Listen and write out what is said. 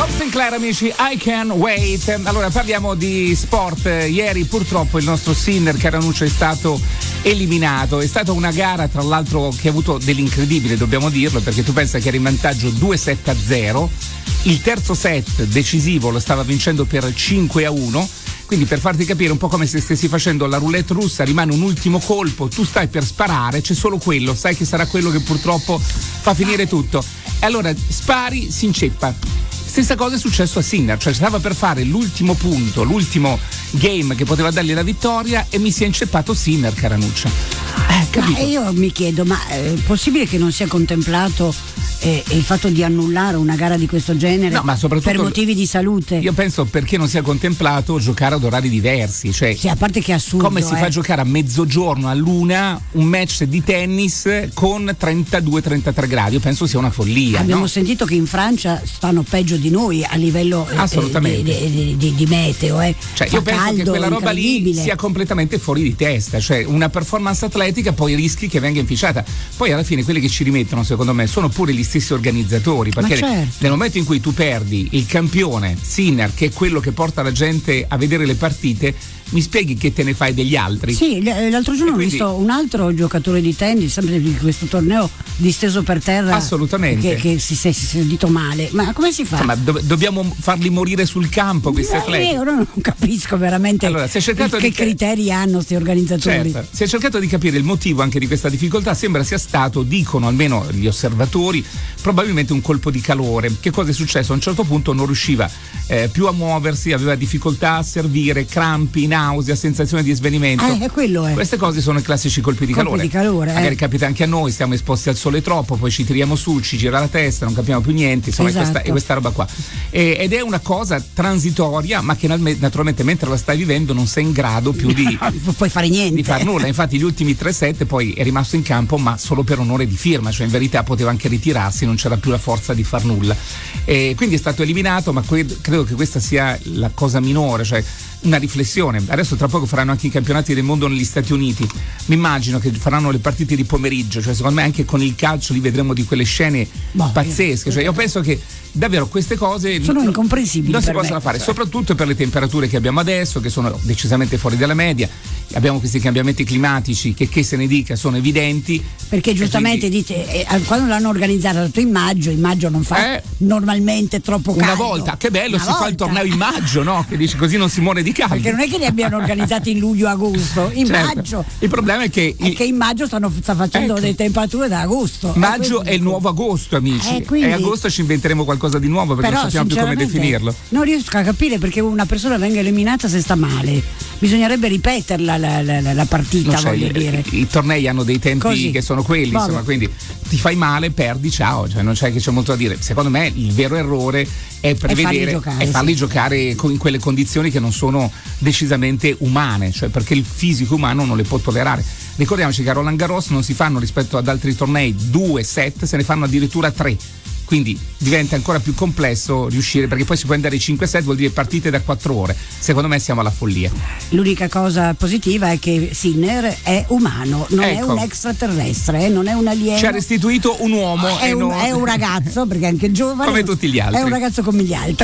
Sinclair, amici, I Can Wait. Allora parliamo di sport. Ieri purtroppo il nostro Sinner Caranuccio è stato eliminato. È stata una gara tra l'altro che ha avuto dell'incredibile, dobbiamo dirlo, perché tu pensa che era in vantaggio 2-7-0. Il terzo set decisivo lo stava vincendo per 5-1. Quindi per farti capire un po' come se stessi facendo la roulette russa, rimane un ultimo colpo, tu stai per sparare, c'è solo quello, sai che sarà quello che purtroppo fa finire tutto. E allora spari, si inceppa. Stessa cosa è successo a Sinner, cioè stava per fare l'ultimo punto, l'ultimo game che poteva dargli la vittoria e mi si è inceppato Sinner, Caranuccia. Capito? Ma io mi chiedo, ma è possibile che non sia contemplato il fatto di annullare una gara di questo genere, no, ma soprattutto per motivi di salute? Io penso perché non sia contemplato giocare ad orari diversi, cioè sì, a parte che è assurdo, come si fa a giocare a mezzogiorno, a luna, un match di tennis con 32-33 gradi? Io penso sia una follia. Abbiamo sentito che in Francia stanno peggio di noi a livello di meteo, cioè io penso che quella roba lì sia completamente fuori di testa, cioè una performance atletica, poi rischi che venga inficiata. Poi alla fine quelli che ci rimettono, secondo me, sono pure gli stessi organizzatori, perché certo, nel momento in cui tu perdi il campione Sinner, che è quello che porta la gente a vedere le partite, mi spieghi che te ne fai degli altri? Sì, l'altro giorno ho visto un altro giocatore di tennis, sempre di questo torneo, disteso per terra. Assolutamente. Che si è sentito male. Ma come si fa? Ma dobbiamo farli morire sul campo questi atleti? Io non capisco veramente allora, che criteri hanno questi organizzatori. Certo, si è cercato di capire il motivo anche di questa difficoltà. Sembra sia stato, dicono almeno gli osservatori, probabilmente un colpo di calore. Che cosa è successo? A un certo punto non riusciva più a muoversi, aveva difficoltà a servire, crampi, nausea, sensazione di svenimento. Quello è. Queste cose sono i classici colpi di calore. Magari capita anche a noi, stiamo esposti al sole troppo, poi ci tiriamo su, ci gira la testa, non capiamo più niente, insomma, esatto, è questa roba qua. Ed è una cosa transitoria, ma che naturalmente mentre la stai vivendo non sei in grado più di non puoi fare niente, di far nulla. Infatti gli ultimi 3 set poi è rimasto in campo, ma solo per onore di firma, cioè in verità poteva anche ritirarsi, non c'era più la forza di far nulla. Quindi è stato eliminato, ma credo che questa sia la cosa minore, cioè una riflessione. Adesso tra poco faranno anche i campionati del mondo negli Stati Uniti, mi immagino che faranno le partite di pomeriggio, cioè secondo me anche con il calcio li vedremo di quelle scene pazzesche, cioè io penso che davvero queste cose sono incomprensibili, non si possono fare, soprattutto per le temperature che abbiamo adesso, che sono decisamente fuori dalla media. Abbiamo questi cambiamenti climatici che se ne dica sono evidenti, perché giustamente quindi, dite quando l'hanno organizzato in maggio non fa normalmente troppo caldo. Una volta, che bello, fa il torneo in maggio, no? Che dici così non si muore di caldo. Perché non è che li abbiano organizzati in luglio-agosto, in maggio. Il problema è che in maggio sta facendo delle temperature da agosto. Maggio è il nuovo agosto, amici. E agosto ci inventeremo qualcosa di nuovo, perché non sappiamo più come definirlo. Non riesco a capire perché una persona venga eliminata se sta male. Bisognerebbe ripeterla la partita, voglio dire. I tornei hanno dei tempi così, che sono quelli, insomma, quindi ti fai male, perdi, ciao, cioè non c'è che c'è molto da dire. Secondo me il vero errore è prevedere e farli giocare in quelle condizioni che non sono decisamente umane, cioè perché il fisico umano non le può tollerare. Ricordiamoci che a Roland Garros non si fanno, rispetto ad altri tornei, 2 set, se ne fanno addirittura 3. Quindi diventa ancora più complesso riuscire, perché poi si può andare ai 5 set, vuol dire partite da 4 ore. Secondo me siamo alla follia. L'unica cosa positiva è che Sinner è umano, non è un extraterrestre, non è un alieno. Ci ha restituito un uomo. È un ragazzo, perché è anche giovane. Come tutti gli altri. È un ragazzo come gli altri.